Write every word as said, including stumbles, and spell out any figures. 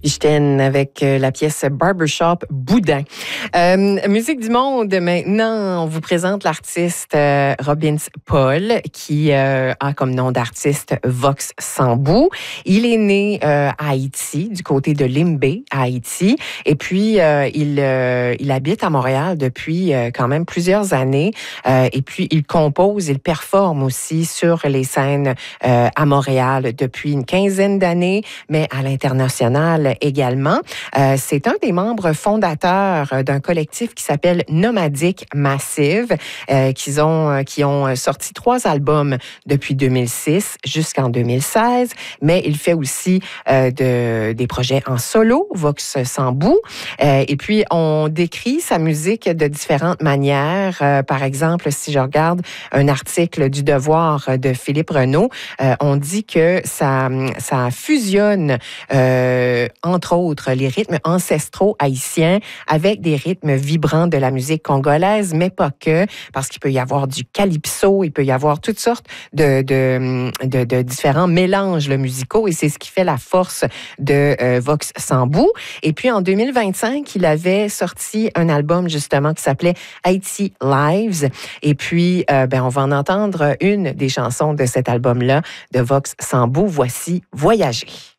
J'étais avec la pièce Barbershop Boudin. Euh, musique du monde, maintenant, on vous présente l'artiste euh, Robin Paul, qui euh, a comme nom d'artiste Vox Sambou. Il est né euh, à Haïti, du côté de Limbé, à Haïti. Et puis, euh, il, euh, il habite à Montréal depuis euh, quand même plusieurs années. Euh, et puis, il compose, il performe aussi sur les scènes euh, à Montréal depuis une quinzaine d'années, mais à l'international également. Euh, c'est un des membres fondateurs d'un collectif qui s'appelle Nomadic Massive, euh, qui ont, qui ont sorti trois albums depuis deux mille six jusqu'en deux mille seize, mais il fait aussi euh, de, des projets en solo, Vox Sambou. Euh, et puis, on décrit sa musique de différentes manières. Euh, par exemple, si je regarde un article du Devoir de Philippe Renaud, euh, on dit que ça, ça fusionne euh, entre autres, les rythmes ancestraux haïtiens avec des rythmes vibrants de la musique congolaise, mais pas que, parce qu'il peut y avoir du calypso, il peut y avoir toutes sortes de, de, de, de différents mélanges là, musicaux, et c'est ce qui fait la force de euh, Vox Sambou. Et puis, en deux mille vingt-cinq, il avait sorti un album, justement, qui s'appelait Haïti Lives. Et puis, euh, ben, on va en entendre une des chansons de cet album-là, de Vox Sambou. Voici Voyager.